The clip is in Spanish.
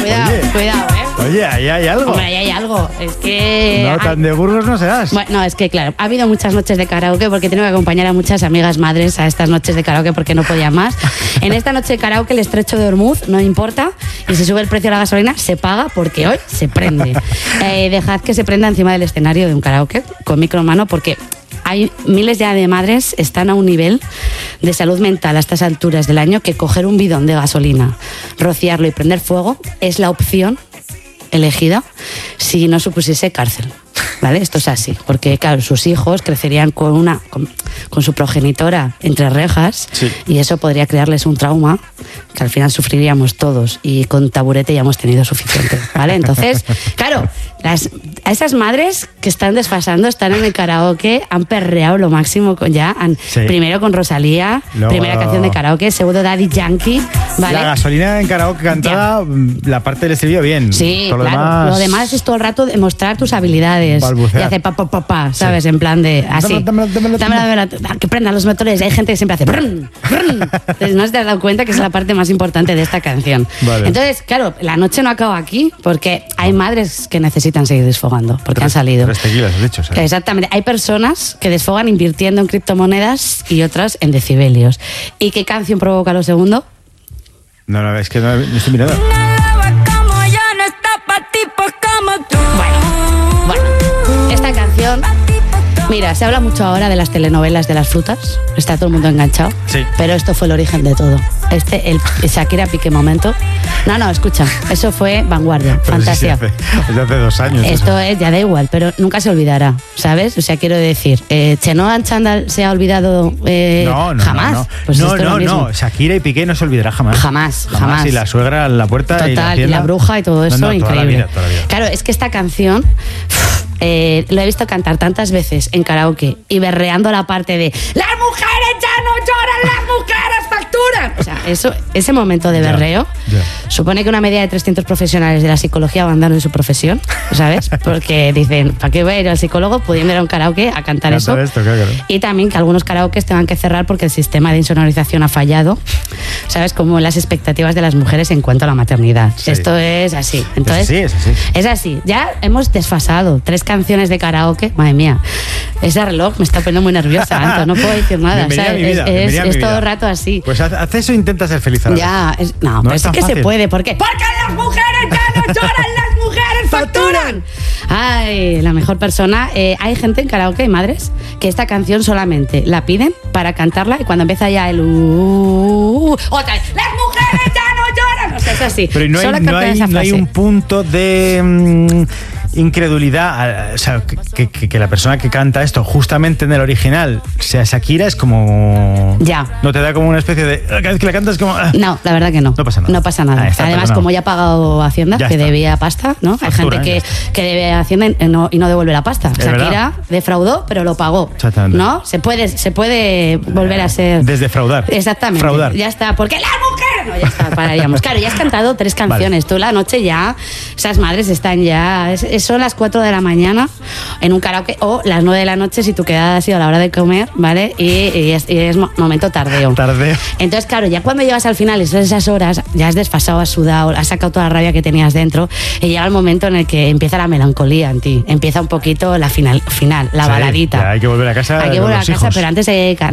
Cuidado. Oye, ahí hay algo. Hombre, ahí hay algo. Es que... No, tan de Burgos no serás. Bueno, no, es que claro, ha habido muchas noches de karaoke porque tengo que acompañar a muchas amigas madres a estas noches de karaoke porque no podía más. En esta noche de karaoke el estrecho de Ormuz no importa y si sube el precio de la gasolina se paga porque hoy se prende. Dejad que se prenda encima del escenario de un karaoke con micro en mano porque hay miles ya de madres están a un nivel de salud mental a estas alturas del año que coger un bidón de gasolina, rociarlo y prender fuego es la opción elegida si no supusiese cárcel. ¿Vale? Esto es así, porque claro, sus hijos crecerían con su progenitora entre rejas y eso podría crearles un trauma que al final sufriríamos todos y con taburete ya hemos tenido suficiente, ¿vale? Entonces, claro, a esas madres que están desfasando, están en el karaoke, han perreado lo máximo primero con Rosalía, primera canción de karaoke, segundo Daddy Yankee, ¿vale? La gasolina en karaoke cantada, la parte del estribillo bien. Sí, todo claro, lo demás es todo el rato demostrar tus habilidades. Balbucear. Y hace pa, ¿sabes? En plan de así. Dámela, que prendan los motores. Hay gente que siempre hace brrn. Entonces no te has dado cuenta que es la parte más importante de esta canción. Vale. Entonces, claro, la noche no acaba aquí porque hay madres que necesitan seguir desfogando porque han salido. 3 tequilas, has dicho, ¿sabes? Exactamente. Hay personas que desfogan invirtiendo en criptomonedas y otras en decibelios. ¿Y qué canción provoca lo segundo? No, es que no estoy mirando. Bueno, esta canción, mira, se habla mucho ahora de las telenovelas de las frutas, está todo el mundo enganchado, sí. Pero esto fue el origen de todo. El Shakira Piqué momento. No, escucha, eso fue vanguardia, pero fantasía. Es hace 2 años. Esto es, ya da igual, pero nunca se olvidará, ¿sabes? O sea, quiero decir, Chenoa Chandal se ha olvidado jamás. No, pues no, Shakira y Piqué no se lo olvidará jamás. Jamás. Y la suegra en la puerta. Total, y la bruja y todo eso, increíble. Toda la vida. Claro, es que esta canción lo he visto cantar tantas veces en karaoke y berreando la parte de las mujeres ya no lloran, las mujeres facturan. O sea, ese momento de berreo supone que una media de 300 profesionales de la psicología abandonan su profesión, ¿sabes? Porque dicen, ¿para qué voy a ir al psicólogo pudiendo ir a un karaoke a cantar eso? Esto, claro. Y también que algunos karaokes tengan que cerrar porque el sistema de insonorización ha fallado, ¿sabes? Como las expectativas de las mujeres en cuanto a la maternidad. Sí. Esto es así. Entonces, es así. Es así. Ya hemos desfasado 3 canciones de karaoke. Madre mía, ese reloj me está poniendo muy nerviosa, Anto. No puedo decir nada. Es todo el rato así. Pues haz eso e intenta ser feliz a la vez. Pero es que fácil. Se puede. ¿Por qué? Porque las mujeres ya no lloran, las mujeres facturan. Ay, la mejor persona. Hay gente en karaoke, hay madres, que esta canción solamente la piden para cantarla y cuando empieza ya el otra vez, las mujeres ya no lloran. O sea, es así. Pero no hay un punto de incredulidad, o sea, que la persona que canta esto justamente en el original sea Shakira, es como... Ya. ¿No te da como una especie de... cada vez que la cantas como... No, la verdad que no. No pasa nada. No pasa nada. Además, perdonado. Como ya ha pagado Hacienda, que debía pasta, ¿no? Factura, hay gente que debe Hacienda y no devuelve la pasta. Shakira defraudó, pero lo pagó. Exactamente. ¿No? Se puede volver a ser... Desdefraudar. Exactamente. Fraudar. Ya está. Porque las mujeres... No, ya está, pararíamos. Claro, ya has cantado 3 canciones. Vale. Tú la noche ya... Esas madres están ya... Son las 4 de la mañana en un karaoke o las 9 de la noche si tu quedada ha sido a la hora de comer, ¿vale? Y es momento tardeo. Entonces, claro, ya cuando llegas al final, esas horas, ya has desfasado, has sudado, has sacado toda la rabia que tenías dentro y llega el momento en el que empieza la melancolía en ti. Empieza un poquito la final, la baladita. Hay que volver a casa. Hay que volver a casa, pero antes